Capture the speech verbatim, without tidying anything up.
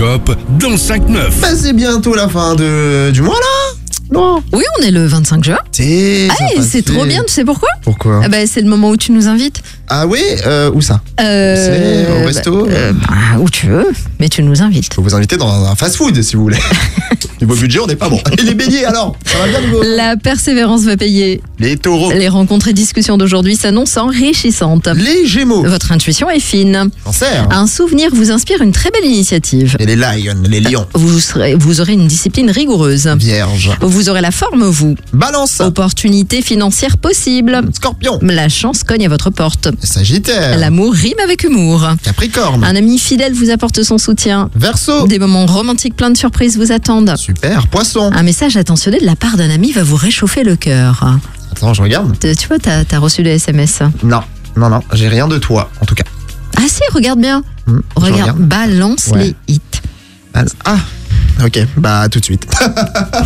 l'horoscope dans cinq neuf. Bah c'est bientôt la fin de... du mois là. Non. Oui, on est le vingt-cinq juin. C'est Ah, et c'est trop bien, tu sais pourquoi? Pourquoi? Ah bah, c'est le moment où tu nous invites. Ah oui, euh, où ça? Euh, C'est au resto? bah, euh, bah, où tu veux, mais tu nous invites. Je peux vous inviter dans un fast-food si vous voulez. Niveau budget, on n'est pas bon. Et les béliers alors? Ça va bien niveau? La persévérance va payer. Les taureaux. Les rencontres et discussions d'aujourd'hui s'annoncent enrichissantes. Les gémeaux. Votre intuition est fine. Cancer. Un souvenir vous inspire une très belle initiative. Et les lions, les lions. Vous, serez, vous aurez une discipline rigoureuse. Vierge. Vous aurez la forme, vous. Balance. Opportunité financière possible. Scorpion. La chance cogne à votre porte. Sagittaire. L'amour rime avec humour. Capricorne. Un ami fidèle vous apporte son soutien. Verseau. Des moments romantiques pleins de surprises vous attendent. Super. Poisson. Un message attentionné de la part d'un ami va vous réchauffer le cœur. Attends, je regarde. Tu tu vois, t'as as reçu des S M S. Non, non, non, j'ai rien de toi, en tout cas. Ah si, regarde bien. Hmm, je Regarde, regarde. balance Ouais. les hits. Ah, ok, bah tout de suite.